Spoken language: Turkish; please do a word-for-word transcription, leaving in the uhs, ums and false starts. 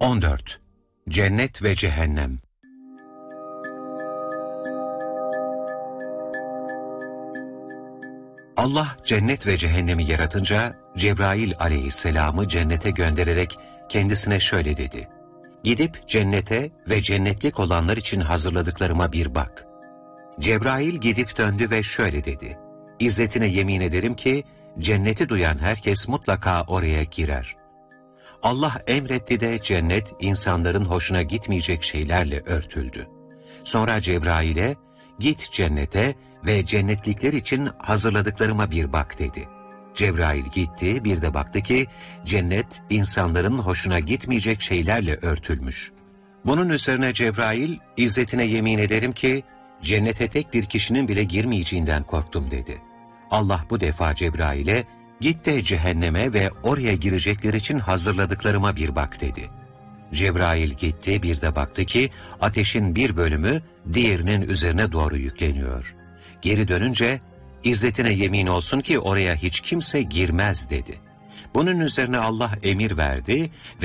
on dört. Cennet ve Cehennem. Allah cennet ve cehennemi yaratınca Cebrail aleyhisselamı cennete göndererek kendisine şöyle dedi: "Gidip cennete ve cennetlik olanlar için hazırladıklarıma bir bak." Cebrail gidip döndü ve şöyle dedi: "İzzetine yemin ederim ki cenneti duyan herkes mutlaka oraya girer." Allah emretti de cennet insanların hoşuna gitmeyecek şeylerle örtüldü. Sonra Cebrail'e "Git cennete ve cennetlikler için hazırladıklarıma bir bak." dedi. Cebrail gitti, bir de baktı ki cennet insanların hoşuna gitmeyecek şeylerle örtülmüş. Bunun üzerine Cebrail, "İzzetine yemin ederim ki cennete tek bir kişinin bile girmeyeceğinden korktum." dedi. Allah bu defa Cebrail'e "Git de cehenneme ve oraya girecekler için hazırladıklarıma bir bak." dedi. Cebrail gitti, bir de baktı ki ateşin bir bölümü diğerinin üzerine doğru yükleniyor. Geri dönünce "İzzetine yemin olsun ki oraya hiç kimse girmez." dedi. Bunun üzerine Allah emir verdi ve